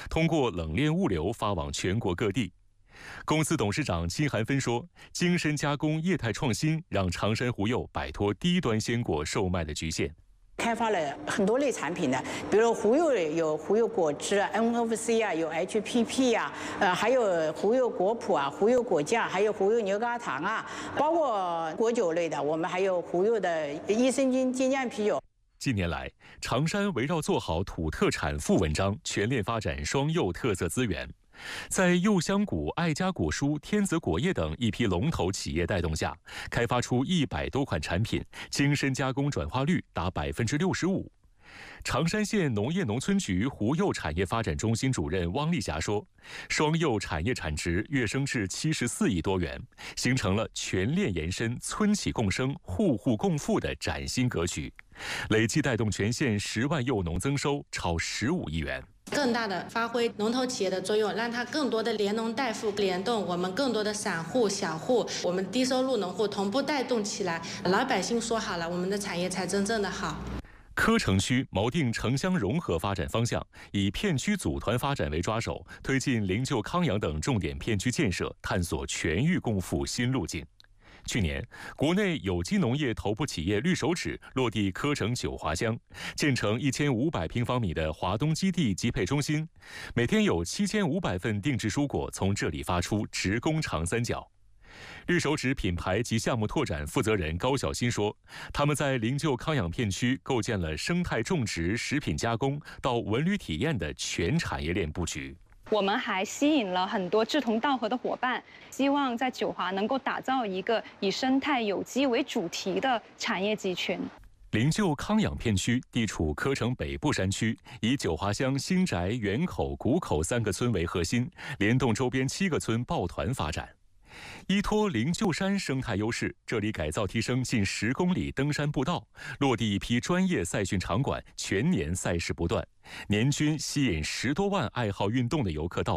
通过冷链物流发往全国各地。公司董事长金寒芬说：“精深加工业态创新，让长山湖柚摆脱低端鲜果售卖的局限。” 开发了很多类产品的，比如湖柚有湖柚果汁啊 ，NFC 啊，有 HPP 啊，还有湖柚果脯啊，湖柚果酱，还有湖柚牛轧糖啊，包括果酒类的，我们还有湖柚的益生菌精酿啤酒。 近年来，长山围绕做好土特产副文章，全链发展双柚特色资源。在柚香谷、爱家果蔬、天泽果业等一批龙头企业带动下，开发出100多款产品，精深加工转化率达65%。长山县农业农村局湖柚产业发展中心主任汪丽霞说：“双柚产业产值跃升至74亿多元，形成了全链延伸、村企共生、户户共富的崭新格局，累计带动全县10万柚农增收超15亿元。” 更大的发挥龙头企业的作用，让它更多的联农带富联动，我们更多的散户、小户，我们低收入农户同步带动起来，老百姓说好了，我们的产业才真正的好。 柯城区锚定城乡融合发展方向，以片区组团发展为抓手，推进灵鹫、康阳等重点片区建设，探索全域共富新路径。去年，国内有机农业头部企业绿手指落地柯城九华乡，建成1500平方米的华东基地集配中心，每天有7500份定制蔬果从这里发出，直攻长三角。绿手指品牌及项目拓展负责人高晓新说：“他们在灵鹫康养片区构建了生态种植、食品加工到文旅体验的全产业链布局。” 我们还吸引了很多志同道合的伙伴，希望在九华能够打造一个以生态有机为主题的产业集群。 灵鹫康养片区地处柯城北部山区，以九华乡新宅、源口、谷口3个村为核心，联动周边7个村抱团发展。依托灵鹫山生态优势，这里改造提升近10公里登山步道，落地一批专业赛训场馆，全年赛事不断，年均吸引10多万爱好运动的游客到访。